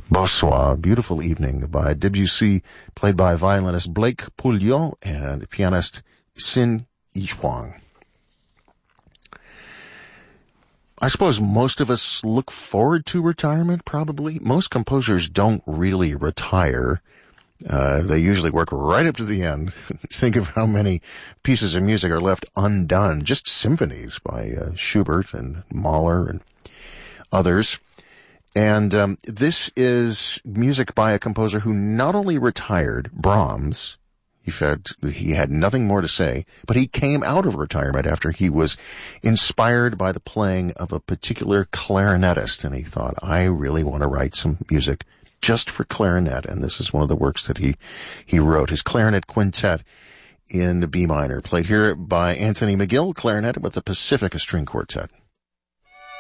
Bonsoir, Beautiful Evening by Debussy, played by violinist Blake Pouliot and pianist Sin Yi Huang. I suppose most of us look forward to retirement, probably. Most composers don't really retire. They usually work right up to the end. Think of how many pieces of music are left undone. Just symphonies by Schubert and Mahler and others. And this is music by a composer who not only retired, Brahms. In fact, he had nothing more to say, but he came out of retirement after he was inspired by the playing of a particular clarinetist, and he thought, I really want to write some music just for clarinet, and this is one of the works that he wrote, his clarinet quintet in B minor, played here by Anthony McGill, clarinet with the Pacifica String Quartet.